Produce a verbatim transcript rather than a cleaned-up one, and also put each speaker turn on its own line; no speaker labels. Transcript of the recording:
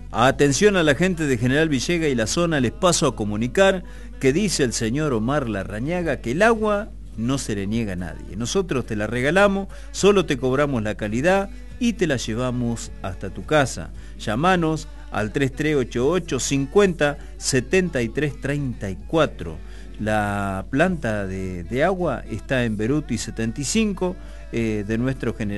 Atención a la gente de General Villegas y la zona, les paso a comunicar que dice el señor Omar Larrañaga que el agua no se le niega a nadie. Nosotros te la regalamos, solo te cobramos la calidad y te la llevamos hasta tu casa. Llámanos al tres tres ocho ocho, cincuenta, setenta y tres, treinta y cuatro. La planta de, de agua está en Beruti setenta y cinco, eh, de nuestro General